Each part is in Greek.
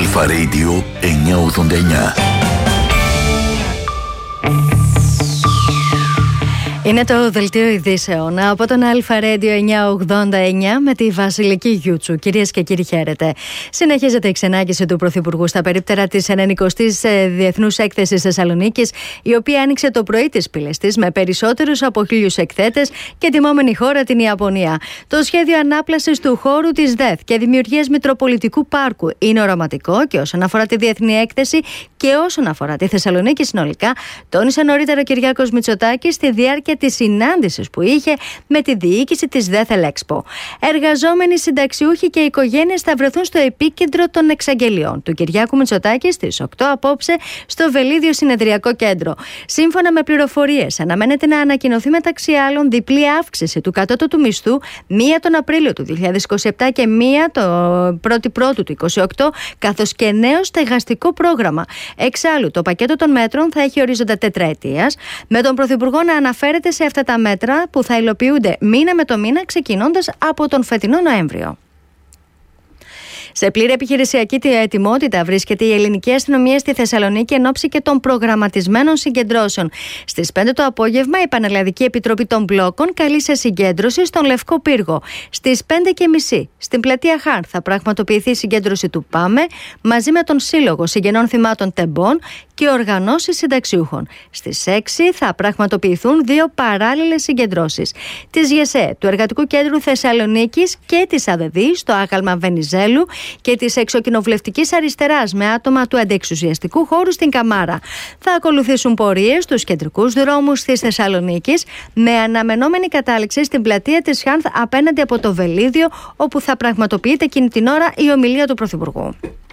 Αλφα Radio 989. Είναι το δελτίο ειδήσεων από τον Αλφα Radio 989 με τη Βασιλική Γιούτσου. Κυρίες και κύριοι, χαίρετε. Συνεχίζεται η ξενάγηση του Πρωθυπουργού στα περίπτερα της 90ης Διεθνούς Έκθεσης Θεσσαλονίκης, η οποία άνοιξε το πρωί τις πύλες της με περισσότερους από 1.000 εκθέτες και τιμόμενη χώρα την Ιαπωνία. Το σχέδιο ανάπλασης του χώρου της ΔΕΘ και δημιουργίας Μητροπολιτικού Πάρκου είναι οραματικό και όσον αφορά τη διεθνή έκθεση και όσον αφορά τη Θεσσαλονίκη συνολικά, τόνισε νωρίτερα ο Κυριάκος Μητσοτάκης στη διάρκεια της συνάντησης που είχε με τη διοίκηση της ΔΕΘ Ελέξπο. Εργαζόμενοι, συνταξιούχοι και οικογένειες θα βρεθούν στο επίκεντρο των εξαγγελιών του Κυριάκου Μητσοτάκη στις 8 απόψε στο Βελίδιο Συνεδριακό Κέντρο. Σύμφωνα με πληροφορίες, αναμένεται να ανακοινωθεί μεταξύ άλλων διπλή αύξηση του κατώτατου μισθού, μία τον Απρίλιο του 2027 και μία το 1η του 2028, καθώς και νέο στεγαστικό πρόγραμμα. Εξάλλου, το πακέτο των μέτρων θα έχει ορίζοντα τετραετίας, με τον Πρωθυπουργό να αναφέρεται σε αυτά τα μέτρα που θα υλοποιούνται μήνα με το μήνα, ξεκινώντας από τον φετινό Νοέμβριο. Σε πλήρη επιχειρησιακή ετοιμότητα βρίσκεται η ελληνική αστυνομία στη Θεσσαλονίκη εν ώψη και των προγραμματισμένων συγκεντρώσεων. Στις 5 το απόγευμα, η Πανελλαδική Επιτροπή των Μπλόκων καλεί σε συγκέντρωση στον Λευκό Πύργο. Στις 5:30 στην πλατεία Χάρ θα πραγματοποιηθεί η συγκέντρωση του ΠΑΜΕ μαζί με τον Σύλλογο Συγγενών Θυμάτων Τεμπών και οργανώσεις συνταξιούχων. Στις 6 θα πραγματοποιηθούν 2 παράλληλες συγκεντρώσεις. Της ΓΕΣΕ, του Εργατικού Κέντρου Θεσσαλονίκης και της ΑΔΔ στο άγαλμα Βενιζέλου και της Εξοκοινοβουλευτικής Αριστεράς με άτομα του αντεξουσιαστικού χώρου στην Καμάρα. Θα ακολουθήσουν πορείες στους κεντρικούς δρόμους της Θεσσαλονίκης με αναμενόμενη κατάληξη στην πλατεία της Χάνθ απέναντι από το Βελίδιο, όπου θα πραγματοποιείται εκείνη την ώρα η ομιλία του Πρωθυπουργού.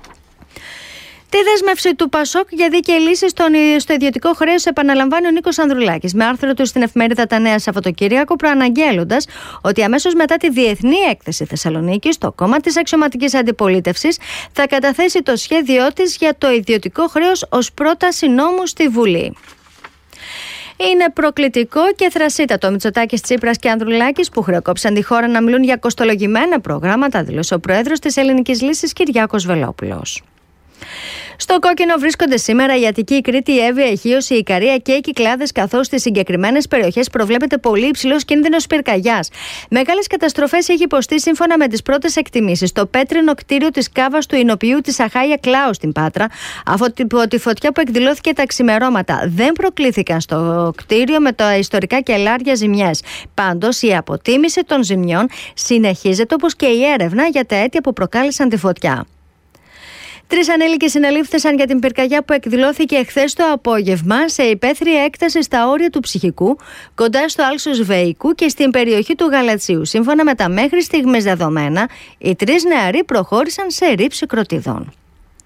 Τη δέσμευση του ΠΑΣΟΚ για δίκαιη λύση στο ιδιωτικό χρέος επαναλαμβάνει ο Νίκος Ανδρουλάκης με άρθρο του στην εφημερίδα Τα Νέα Σαββατοκύριακο, προαναγγέλλοντας ότι αμέσως μετά τη Διεθνή Έκθεση Θεσσαλονίκης, το κόμμα της αξιωματικής αντιπολίτευσης θα καταθέσει το σχέδιό της για το ιδιωτικό χρέος ως πρόταση νόμου στη Βουλή. Είναι προκλητικό και θρασίτατο Μητσοτάκης, Τσίπρας και Ανδρουλάκης που χρεοκόψαν τη χώρα να μιλούν για κοστολογημένα προγράμματα, δήλωσε ο πρόεδρος της Ελληνικής Λύσης Κυριάκος Βελόπουλος. Στο κόκκινο βρίσκονται σήμερα η Αττική, η Κρήτη, η Εύβοια, η Χίος, η Ικαρία και οι Κυκλάδες, καθώς στις συγκεκριμένες περιοχές προβλέπεται πολύ υψηλός κίνδυνος πυρκαγιάς. Μεγάλες καταστροφές έχει υποστεί σύμφωνα με τις πρώτες εκτιμήσεις το πέτρινο κτίριο της κάβας του Ινοποιού της Αχάια Κλάου στην Πάτρα, από τη φωτιά που εκδηλώθηκε τα ξημερώματα. Δεν προκλήθηκαν στο κτίριο με τα ιστορικά κελάρια ζημιές. Πάντως, η αποτίμηση των ζημιών συνεχίζεται, όπως και η έρευνα για τα αίτια που προκάλεσαν τη φωτιά. 3 ανήλικοι συνελήφθησαν για την πυρκαγιά που εκδηλώθηκε εχθές το απόγευμα σε υπαίθρια έκταση στα όρια του Ψυχικού, κοντά στο άλσος Βεϊκού και στην περιοχή του Γαλατσίου. Σύμφωνα με τα μέχρι στιγμής δεδομένα, οι 3 νεαροί προχώρησαν σε ρήψη κροτιδών.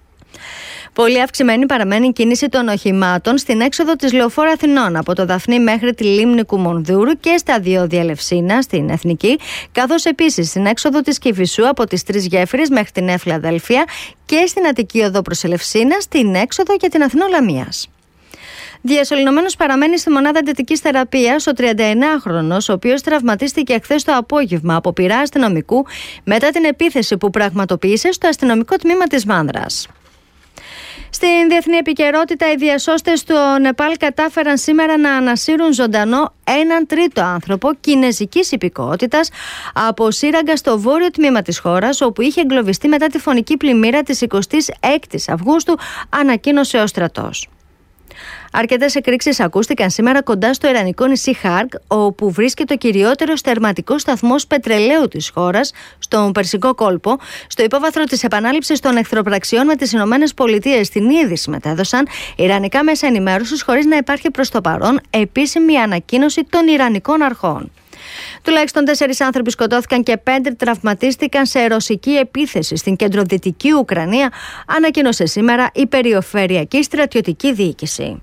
Πολύ αυξημένη παραμένει η κίνηση των οχημάτων στην έξοδο της Λεωφόρου Αθηνών από το Δαφνί μέχρι τη λίμνη Κουμουνδούρου και στα διόδια Λευσίνα στην Εθνική, καθώς επίσης στην έξοδο της Κηφισού από τις 3 γέφυρες μέχρι την Νέα Φιλαδέλφια και στην Αττική οδό προς Ελευσίνα στην έξοδο για την Αθηνό Λαμίας. Διασωληνωμένος παραμένει στη μονάδα εντατικής θεραπείας ο 39χρονος, ο οποίος τραυματίστηκε εχθές το απόγευμα από πυρά αστυνομικού μετά την επίθεση που πραγματοποίησε στο αστυνομικό τμήμα της Μάνδρας. Στην διεθνή επικαιρότητα, οι διασώστες του Νεπάλ κατάφεραν σήμερα να ανασύρουν ζωντανό έναν τρίτο άνθρωπο κινεζικής υπηκότητας από σύραγγα στο βόρειο τμήμα της χώρας, όπου είχε εγκλωβιστεί μετά τη φωνική πλημμύρα της 26ης Αυγούστου, ανακοίνωσε ο στρατός. Αρκετές εκρήξεις ακούστηκαν σήμερα κοντά στο ιρανικό νησί Χάρκ, όπου βρίσκεται ο κυριότερος τερματικός σταθμός πετρελαίου της χώρας, στον Περσικό κόλπο. Στο υπόβαθρο της επανάληψης των εχθροπραξιών με τις ΗΠΑ, την είδηση μετέδωσαν ιρανικά μέσα ενημέρωσης, χωρίς να υπάρχει προς το παρόν επίσημη ανακοίνωση των ιρανικών αρχών. Τουλάχιστον 4 άνθρωποι σκοτώθηκαν και 5 τραυματίστηκαν σε ρωσική επίθεση στην κεντροδυτική Ουκρανία, ανακοίνωσε σήμερα η Περιφερειακή Στρατιωτική Διοίκηση.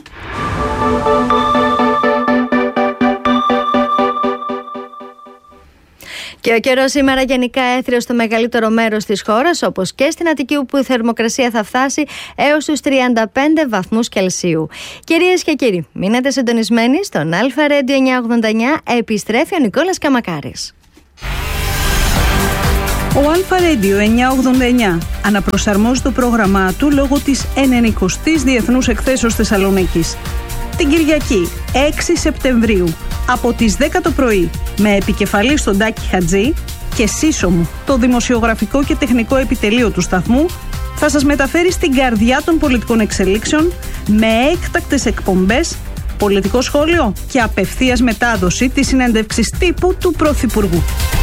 Και ο καιρός σήμερα γενικά έθριος στο μεγαλύτερο μέρος της χώρας, όπως και στην Αττική, όπου η θερμοκρασία θα φτάσει έως τους 35 βαθμούς Κελσίου. Κυρίες και κύριοι, μείνετε συντονισμένοι στον Αλφα Radio 989. Επιστρέφει ο Νικόλας Καμακάρης. Ο Αλφα Radio 989 αναπροσαρμόζει το πρόγραμμά του λόγω της 90ης Διεθνούς Εκθέσεως Θεσσαλονίκης. Την Κυριακή 6 Σεπτεμβρίου από τις 10 το πρωί με επικεφαλή στον Τάκη Χατζή και σύσσωμο το δημοσιογραφικό και τεχνικό επιτελείο του σταθμού θα σας μεταφέρει στην καρδιά των πολιτικών εξελίξεων με έκτακτες εκπομπές, πολιτικό σχόλιο και απευθείας μετάδοση της συνέντευξης τύπου του Πρωθυπουργού.